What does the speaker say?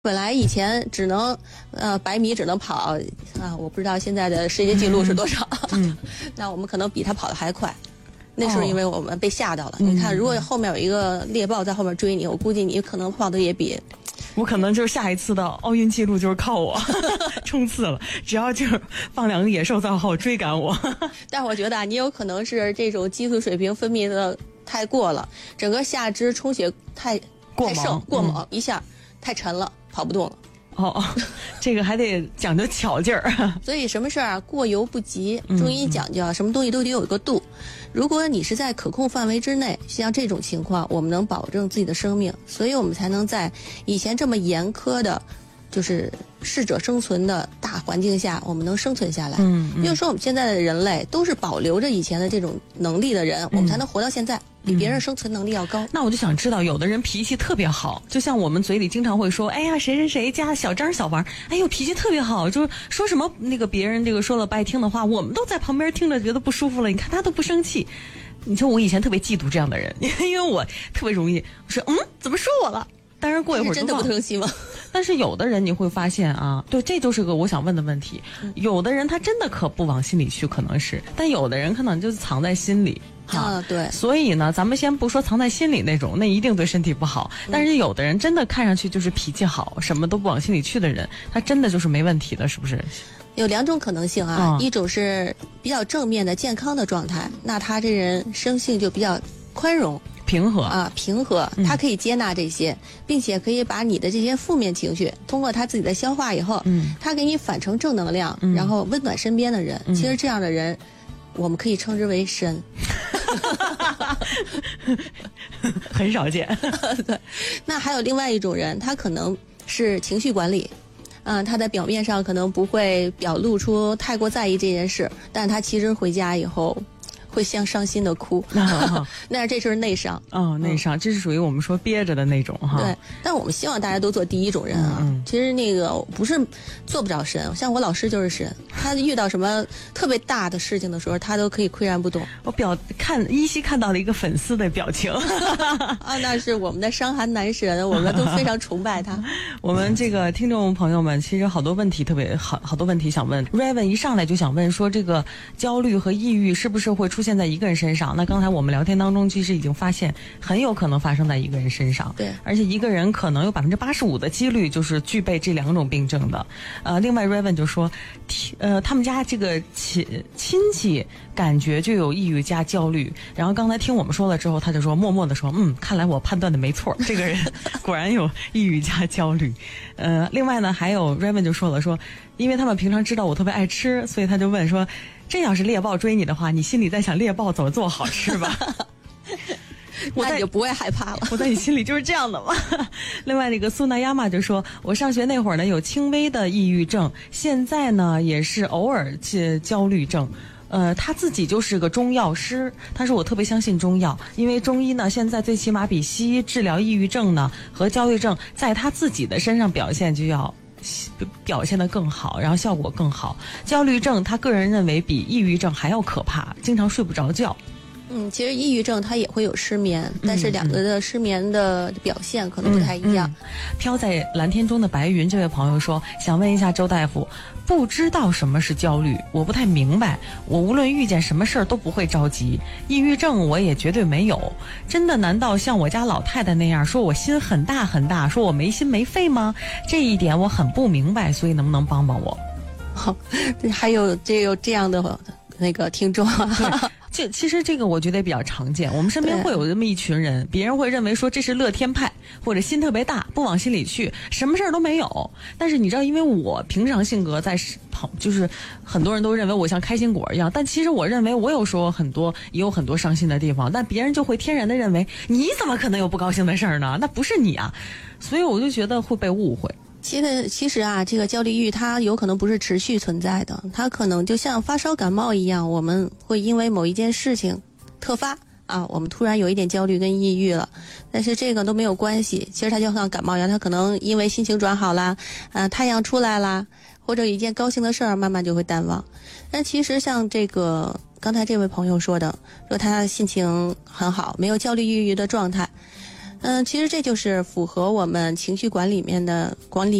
本来以前只能100米只能跑我不知道现在的世界纪录是多少。那我们可能比他跑得还快。那时候因为我们被吓到了。你看，如果后面有一个猎豹在后面追你，我估计你可能跑得也比。 我可能就是下一次的奥运纪录就是靠我冲刺了，只要就是放2个野兽在后追赶我。 但我觉得你有可能是这种激素水平分泌的太过了，整个下肢充血太盛过猛，一下太沉了，跑不动了。 这个还得讲究巧劲儿。 所以什么事儿过犹不及，中医讲究什么东西都得有一个度。如果你是在可控范围之内，像这种情况，我们能保证自己的生命，所以我们才能在以前这么严苛的，就是适者生存的大环境下，我们能生存下来。也就是说，我们现在的人类都是保留着以前的这种能力的人，我们才能活到现在。比别人生存能力要高。 那我就想知道，有的人脾气特别好，就像我们嘴里经常会说，哎呀，谁谁谁家小张小王，哎呦脾气特别好，就是说什么那个别人这个说了不爱听的话，我们都在旁边听着觉得不舒服了，你看他都不生气。你说我以前特别嫉妒这样的人，因为我特别容易说怎么说我了，当然过一会儿真的不生气吗？ 但是有的人你会发现啊，对，这就是个我想问的问题。有的人他真的可不往心里去，可能是，但有的人可能就是藏在心里。 对。 所以呢，咱们先不说藏在心里那种，那一定对身体不好。但是有的人真的看上去就是脾气好，什么都不往心里去的人，他真的就是没问题的，是不是？ 有2种可能性啊，一种是比较正面的健康的状态，那他这人生性就比较宽容。 平和， 他可以接纳这些，并且可以把你的这些负面情绪通过他自己的消化以后，他给你反成正能量，然后温暖身边的人。其实这样的人，我们可以称之为神。 很少见。 对，那还有另外一种人，他可能是情绪管理。他在表面上可能不会表露出太过在意这件事，但他其实回家以后会像伤心的哭。那这就是内伤。 内伤，这是属于我们说憋着的那种哈。 对，但我们希望大家都做第一种人啊。其实那个不是做不着神，像我老师就是神，他遇到什么特别大的事情的时候，他都可以岿然不动。 我依稀看到了一个粉丝的表情。 那是我们的伤寒男神，我们都非常崇拜他。 我们这个听众朋友们，其实好多问题特别好多问题想问。Raven 一上来就想问说，这个焦虑和抑郁是不是会出现在一个人身上？那刚才我们聊天当中其实已经发现很有可能发生在一个人身上。 对， 而且一个人可能有85%的几率就是具备这2种病症的。另外 Raven 就说，他们家这个亲戚感觉就有抑郁加焦虑，然后刚才听我们说了之后，他就说默默地说，看来我判断的没错，这个人果然有抑郁加焦虑。另外呢，还有 Raven 就说了，说因为他们平常知道我特别爱吃，所以他就问说，这要是猎豹追你的话，你心里在想猎豹怎么做好吃吧？ 那你就不会害怕了。 我在你心里就是这样的嘛。另外那个苏娜亚玛就说，我上学那会儿呢有轻微的抑郁症，现在呢也是偶尔焦虑症。他自己就是个中药师，他说我特别相信中药，因为中医呢现在最起码比西医治疗抑郁症呢和焦虑症在他自己的身上表现就要表现得更好，然后效果更好。焦虑症他个人认为比抑郁症还要可怕，经常睡不着觉。 其实抑郁症它也会有失眠，但是2个的失眠的表现可能不太一样。 飘在蓝天中的白云这位朋友说，想问一下周大夫，不知道什么是焦虑，我不太明白，我无论遇见什么事儿都不会着急，抑郁症我也绝对没有，真的难道像我家老太太那样说我心很大很大，说我没心没肺吗？这一点我很不明白，所以能不能帮帮我？ 还有这样的那个听众啊。 其实这个我觉得也比较常见，我们身边会有这么一群人，别人会认为说这是乐天派，或者心特别大，不往心里去，什么事儿都没有。但是你知道，因为我平常性格就是很多人都认为我像开心果一样，但其实我认为我有时候也有很多伤心的地方，但别人就会天然的认为你怎么可能有不高兴的事儿呢？那不是你啊，所以我就觉得会被误会。 其实啊，这个焦虑抑郁它有可能不是持续存在的，它可能就像发烧感冒一样，我们会因为某一件事情特发我们突然有一点焦虑跟抑郁了，但是这个都没有关系。其实它就像感冒一样，它可能因为心情转好啦，太阳出来啦，或者一件高兴的事儿，慢慢就会淡忘。但其实像这个刚才这位朋友说他心情很好，没有焦虑抑郁的状态。 其实这就是符合我们情绪管理里面的